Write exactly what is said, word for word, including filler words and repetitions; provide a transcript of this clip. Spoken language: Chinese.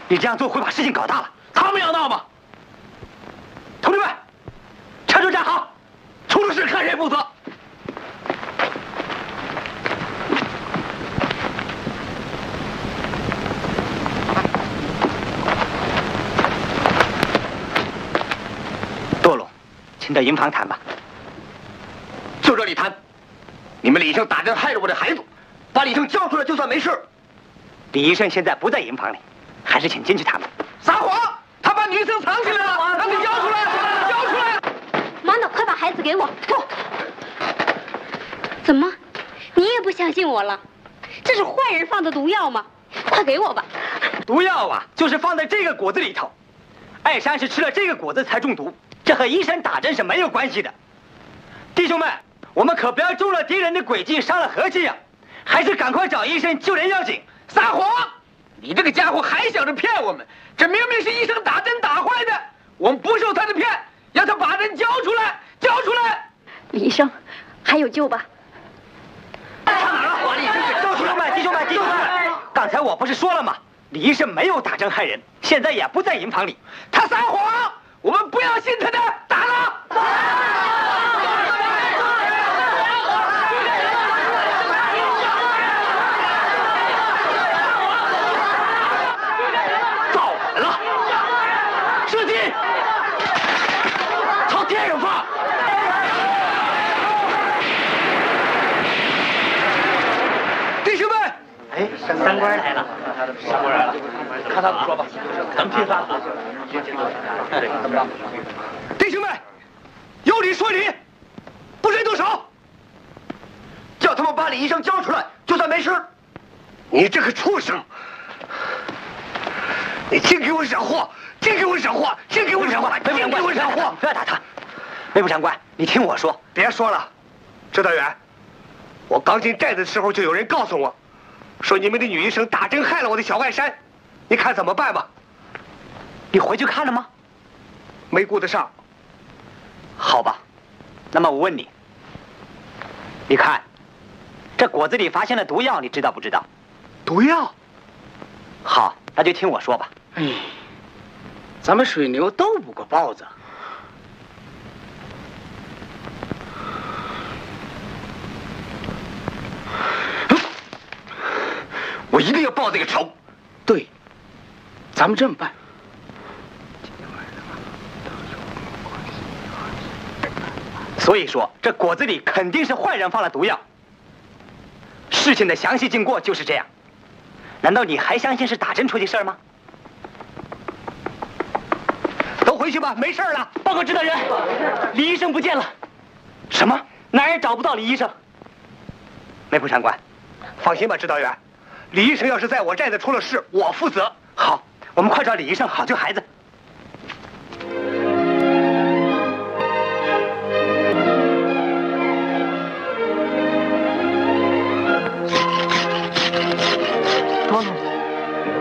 你这样做会把事情搞大了。 他们要闹吗？ 同志们，全都站好， 出了事看谁负责。 多龙，请到营房谈吧。 就这里谈。你们李医生打针害了我的孩子，把李医生交出来就算没事。 李医生现在不在营房里，还是请进去谈吧。 撒谎！他把女生藏起来了，让你交出来，交出来！ 妈的，快把孩子给我！不，怎么，你也不相信我了？这是坏人放的毒药吗？快给我吧！ 毒药啊，就是放在这个果子里头。艾珊是吃了这个果子才中毒，这和医生打针是没有关系的。弟兄们，我们可不要中了敌人的诡计，伤了和气呀！还是赶快找医生救人要紧。 撒谎！你这个家伙还想着骗我们！这明明是医生打针打坏的，我们不受他的骗，让他把人交出来，交出来！ 李医生，还有救吧？ 上哪儿了？把李医生给交出来！弟兄们，弟兄们，刚才我不是说了吗？李医生没有打针害人，现在也不在营房里。 他撒谎！我们不要信他的，打了！ 造反了！射击！朝天上放！弟兄们， 哎，三官来了， 三官来了，看他怎么说吧。咱们拼杀他。怎么着？ 弟兄们，有理说理，不准动手！ 叫他们把李医生交出来，就算没事。你这个畜生！你净给我惹祸！净给我惹祸！净给我惹祸！净给我惹祸！ 不要打他！梅副长官，你听我说。 别说了，指导员，我刚进寨子的时候就有人告诉我，说你们的女医生打针害了我的小艾珊，你看怎么办吧？ 你回去看了吗？ 没顾得上。 好吧，那么我问你，你看，这果子里发现了毒药，你知道不知道？ 毒药？ 好，那就听我说吧。 哎，咱们水牛斗不过豹子。 我一定要报这个仇。 对，咱们这么办。 所以说，这果子里肯定是坏人放了毒药。事情的详细经过就是这样。难道你还相信是打针出的事儿吗？ 都回去吧，没事了。 报告指导员，李医生不见了。什么？哪儿也找不到李医生。梅副长官， 放心吧，指导员，李医生要是在我寨子出了事，我负责。 好，我们快找李医生，好救孩子。